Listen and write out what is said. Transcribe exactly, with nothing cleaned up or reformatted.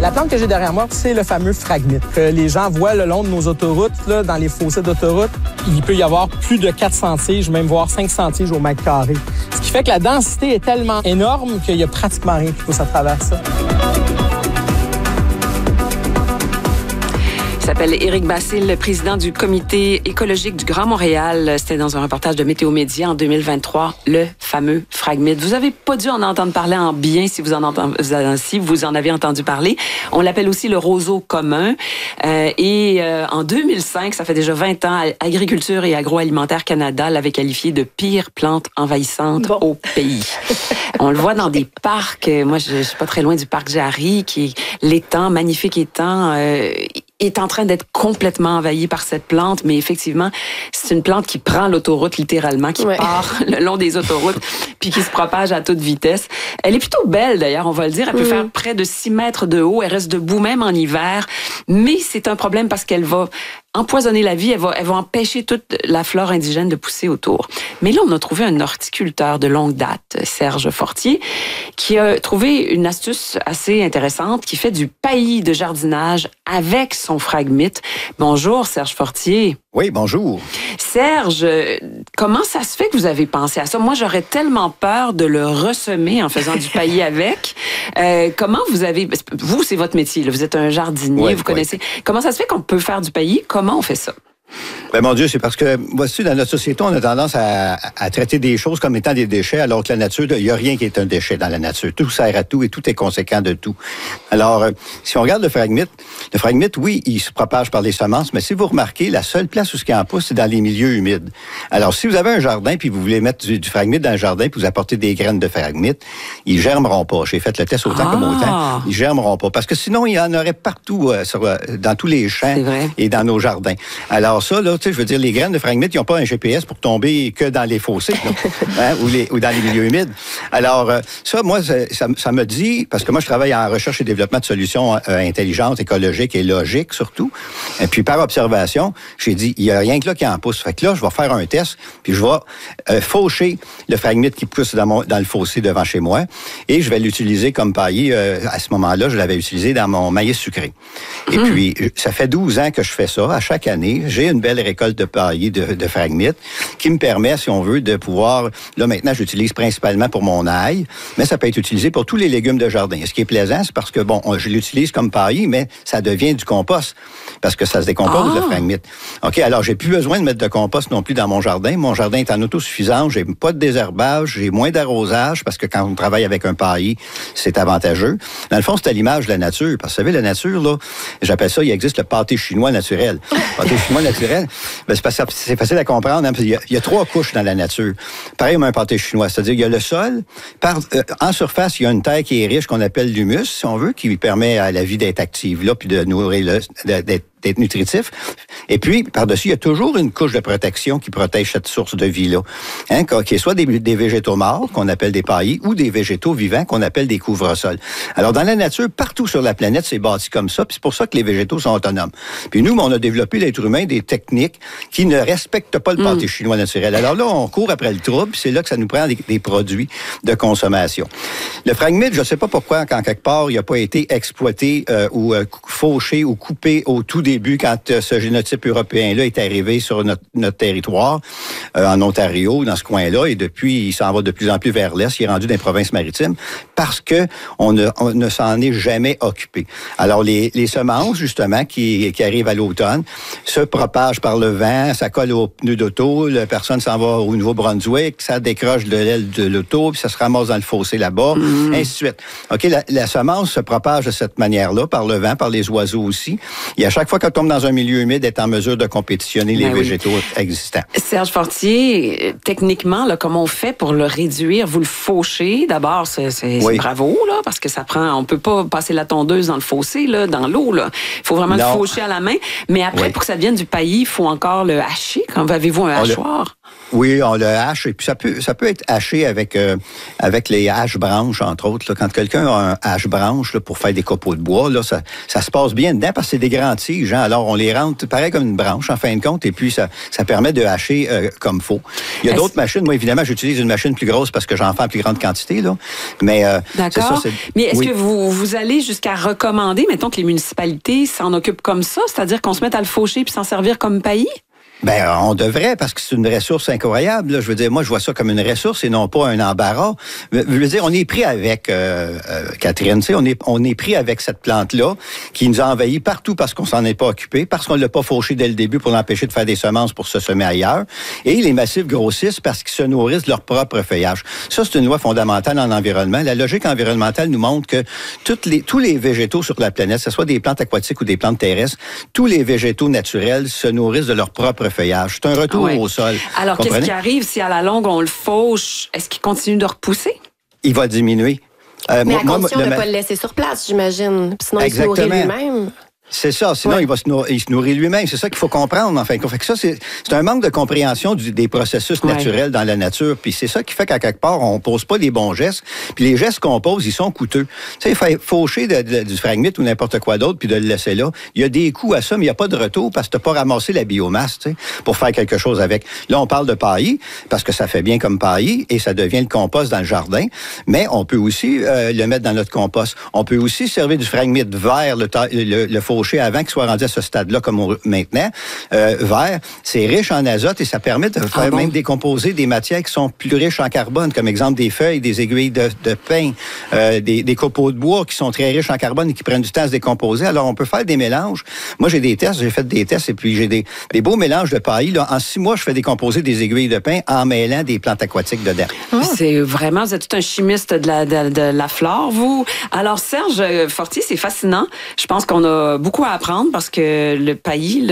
La plante que j'ai derrière moi, c'est le fameux phragmite que les gens voient le long de nos autoroutes, là, dans les fossés d'autoroute. Il peut y avoir plus de quatre cents tiges, même voire cinq cents tiges au mètre carré. Ce qui fait que la densité est tellement énorme qu'il y a pratiquement rien qui pousse à travers ça. Il s'appelle Éric Basile, le président du comité écologique du Grand Montréal. C'était dans un reportage de Météo Média en deux mille vingt-trois, le fameux phragmite. Vous avez pas dû en entendre parler en bien si vous en, entend, si vous en avez entendu parler. On l'appelle aussi le roseau commun. Euh, et euh, en deux mille cinq, ça fait déjà vingt ans, Agriculture et Agroalimentaire Canada l'avait qualifié de pire plante envahissante bon. au pays. On le voit dans des parcs. Moi, je, je suis pas très loin du parc Jarry, qui est l'étang, magnifique étang, euh, est en train d'être complètement envahi par cette plante, mais effectivement, c'est une plante qui prend l'autoroute littéralement, qui ouais. part le long des autoroutes, puis qui se propage à toute vitesse. Elle est plutôt belle d'ailleurs, on va le dire. Elle peut mmh. faire près de six mètres de haut. Elle reste debout même en hiver, mais c'est un problème parce qu'elle va empoisonner la vie, elle va, elle va empêcher toute la flore indigène de pousser autour. Mais là, on a trouvé un horticulteur de longue date, Serge Fortier, qui a trouvé une astuce assez intéressante, qui fait du paillis de jardinage avec son phragmite. Bonjour, Serge Fortier. Oui, bonjour. Serge, comment ça se fait que vous avez pensé à ça? Moi, j'aurais tellement peur de le ressemer en faisant du paillis avec. Euh, comment vous avez... Vous, c'est votre métier, là. Vous êtes un jardinier, oui, vous connaissez. Oui. Comment ça se fait qu'on peut faire du paillis? Comment on fait ça? Ben mon Dieu, c'est parce que, voici, dans notre société, on a tendance à, à traiter des choses comme étant des déchets, alors que la nature, il n'y a rien qui est un déchet dans la nature. Tout sert à tout et tout est conséquent de tout. Alors, euh, si on regarde le phragmite, le phragmite, oui, il se propage par les semences, mais si vous remarquez, la seule place où ce qui en pousse, c'est dans les milieux humides. Alors, si vous avez un jardin, puis vous voulez mettre du, du phragmite dans le jardin, puis vous apportez des graines de phragmite, ils germeront pas. J'ai fait le test autant ah. comme autant. Ils germeront pas. Parce que sinon, il y en aurait partout, euh, sur, euh, dans tous les champs et dans nos jardins. Alors ça, là, tu sais, je veux dire, les graines de phragmite, ils n'ont pas un G P S pour tomber que dans les fossés, hein, ou, les, ou dans les milieux humides. Alors, euh, ça, moi, ça, ça, ça me dit, parce que moi, je travaille en recherche et développement de solutions euh, intelligentes, écologiques et logiques, surtout. Et puis, par observation, j'ai dit, il n'y a rien que là qui en pousse. Fait que là, je vais faire un test, puis je vais euh, faucher le phragmite qui pousse dans, mon, dans le fossé devant chez moi, et je vais l'utiliser comme paillis. Euh, à ce moment-là, je l'avais utilisé dans mon maïs sucré. Et mmh. puis, ça fait douze ans que je fais ça. À chaque année, j'ai une belle récolte de paillis de, de phragmite qui me permet, si on veut, de pouvoir... Là, maintenant, j'utilise principalement pour mon ail, mais ça peut être utilisé pour tous les légumes de jardin. Ce qui est plaisant, c'est parce que, bon, je l'utilise comme paillis, mais ça devient du compost parce que ça se décompose, ah. le phragmite. OK, alors, j'ai plus besoin de mettre de compost non plus dans mon jardin. Mon jardin est en autosuffisance. J'ai pas de désherbage, j'ai moins d'arrosage parce que quand on travaille avec un paillis, c'est avantageux. Dans le fond, c'est à l'image de la nature. Parce que, vous savez, la nature, là, j'appelle ça, il existe le pâté chinois naturel. Le pâté chinois naturel, ben, c'est, parce que c'est facile à comprendre. Hein, il, y a, il y a trois couches dans la nature. Pareil comme un pâté chinois. C'est-à-dire qu'il y a le sol. Par, euh, en surface, il y a une terre qui est riche, qu'on appelle l'humus, si on veut, qui permet à la vie d'être active là, puis de nourrir, le, d'être d'être nutritif. Et puis, par-dessus, il y a toujours une couche de protection qui protège cette source de vie-là. Hein, qu'il soit des, des végétaux morts, qu'on appelle des paillis, ou des végétaux vivants, qu'on appelle des couvre-sols. Alors, dans la nature, partout sur la planète, c'est bâti comme ça, puis c'est pour ça que les végétaux sont autonomes. Puis nous, on a développé, l'être humain, des techniques qui ne respectent pas le pâté mmh. chinois naturel. Alors là, on court après le trouble, puis c'est là que ça nous prend des, des produits de consommation. Le phragmite, je ne sais pas pourquoi, quand quelque part, il n'a pas été exploité euh, ou euh, fauché ou coupé au tout début début, quand euh, ce génotype européen-là est arrivé sur notre, notre territoire, euh, en Ontario, dans ce coin-là, et depuis, il s'en va de plus en plus vers l'est, il est rendu dans les provinces maritimes, parce que on ne, on ne s'en est jamais occupé. Alors, les, les semences, justement, qui, qui arrivent à l'automne, se propagent par le vent, ça colle au pneu d'auto, la personne s'en va au Nouveau-Brunswick, ça décroche de l'aile de l'auto, puis ça se ramasse dans le fossé là-bas, mmh. ainsi de suite. OK, la, la semence se propage de cette manière-là, par le vent, par les oiseaux aussi. Et à chaque fois qu'elle tombe dans un milieu humide, elle est en mesure de compétitionner les ben végétaux oui. existants. Serge Fortier, techniquement, là, comment on fait pour le réduire? Vous le fauchez, d'abord, c'est, c'est, oui. c'est bravo, là, parce que ça prend, on peut pas passer la tondeuse dans le fossé, là, dans l'eau, là. Il faut vraiment non. le faucher à la main. Mais après, oui. pour que ça devienne du paillis, il faut encore le hacher. Quand avez-vous un hachoir? Oui, on le hache. Et puis ça peut, ça peut être haché avec euh, avec les haches-branches, entre autres. Là. Quand quelqu'un a un hache-branche là, pour faire des copeaux de bois, là, ça, ça se passe bien dedans parce que c'est des grands tiges. Hein? Alors, on les rentre pareil comme une branche, en fin de compte, et puis ça, ça permet de hacher euh, comme faut. Il y a Est-ce... d'autres machines. Moi, évidemment, j'utilise une machine plus grosse parce que j'en fais en plus grande quantité. Là. Mais, euh, D'accord. C'est ça, c'est... Mais est-ce oui. que vous, vous allez jusqu'à recommander, mettons, que les municipalités s'en occupent comme ça, c'est-à-dire qu'on se mette à le faucher puis s'en servir comme paillis? Ben, on devrait, parce que c'est une ressource incroyable. Là. Je veux dire, moi, je vois ça comme une ressource et non pas un embarras. Je veux dire, on est pris avec, euh, euh, Catherine, tu sais, on est, on est pris avec cette plante-là qui nous a envahis partout parce qu'on s'en est pas occupé, parce qu'on l'a pas fauché dès le début pour l'empêcher de faire des semences pour se semer ailleurs. Et les massifs grossissent parce qu'ils se nourrissent de leur propre feuillage. Ça, c'est une loi fondamentale en environnement. La logique environnementale nous montre que toutes les, tous les végétaux sur la planète, que ce soit des plantes aquatiques ou des plantes terrestres, tous les végétaux naturels se nourrissent de leur propre feuillage. C'est un retour oui. au sol. Alors, comprenez? Qu'est-ce qui arrive si à la longue on le fauche? Est-ce qu'il continue de repousser? Il va diminuer. Euh, Mais moi, à condition moi, de ne le... pas le laisser sur place, j'imagine. Sinon, Exactement. il se nourrit lui-même. C'est ça. Sinon, ouais. il va se nourrir, il se nourrir lui-même. C'est ça qu'il faut comprendre, en fin de compte. Fait que ça, c'est, c'est un manque de compréhension du, des processus ouais. naturels dans la nature. Puis c'est ça qui fait qu'à quelque part, on pose pas les bons gestes. Puis les gestes qu'on pose, ils sont coûteux. Tu sais, faucher de, de, du phragmite ou n'importe quoi d'autre, puis de le laisser là, il y a des coûts à ça, mais il n'y a pas de retour parce que tu n'as pas ramassé la biomasse, tu sais, pour faire quelque chose avec. Là, on parle de paillis, parce que ça fait bien comme paillis, et ça devient le compost dans le jardin. Mais on peut aussi euh, le mettre dans notre compost. On peut aussi servir du phragmite vert, le, le, le faucher avant qu'il soit rendu à ce stade-là, comme on, maintenant, euh, vert, c'est riche en azote et ça permet de faire ah bon? même décomposer des matières qui sont plus riches en carbone, comme exemple des feuilles, des aiguilles de, de pin, euh, des, des copeaux de bois qui sont très riches en carbone et qui prennent du temps à se décomposer. Alors, on peut faire des mélanges. Moi, j'ai des tests, j'ai fait des tests et puis j'ai des, des beaux mélanges de paillis. Là. En six mois, je fais décomposer des aiguilles de pin en mêlant des plantes aquatiques dedans. Oh. C'est vraiment, vous êtes tout un chimiste de la, de, de la flore, vous. Alors, Serge Fortier, c'est fascinant. Je pense qu'on a beaucoup à apprendre parce que le paillis,